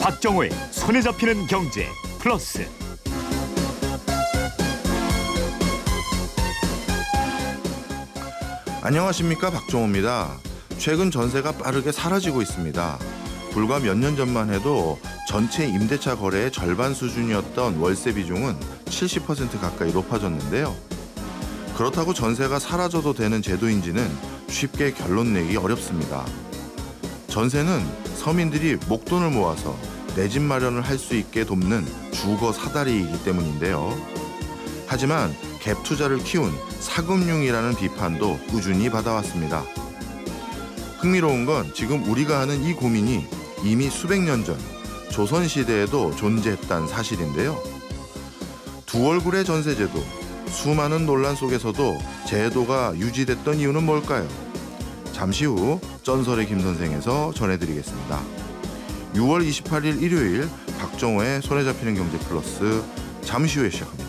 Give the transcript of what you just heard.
박정호의 손에 잡히는 경제 플러스. 안녕하십니까, 박정호입니다. 최근 전세가 빠르게 사라지고 있습니다. 불과 몇 년 전만 해도 전체 임대차 거래의 절반 수준이었던 월세 비중은 70% 가까이 높아졌는데요. 그렇다고 전세가 사라져도 되는 제도인지는 쉽게 결론 내기 어렵습니다. 전세는 서민들이 목돈을 모아서 내 집 마련을 할 수 있게 돕는 주거 사다리이기 때문인데요. 하지만 갭 투자를 키운 사금융이라는 비판도 꾸준히 받아왔습니다. 흥미로운 건 지금 우리가 하는 이 고민이 이미 수백 년 전 조선시대에도 존재했다는 사실인데요. 두 얼굴의 전세제도, 수많은 논란 속에서도 제도가 유지됐던 이유는 뭘까요? 잠시 후 쩐설의 김선생에서 전해드리겠습니다. 6월 28일 일요일 박정호의 손에 잡히는 경제 플러스, 잠시 후에 시작합니다.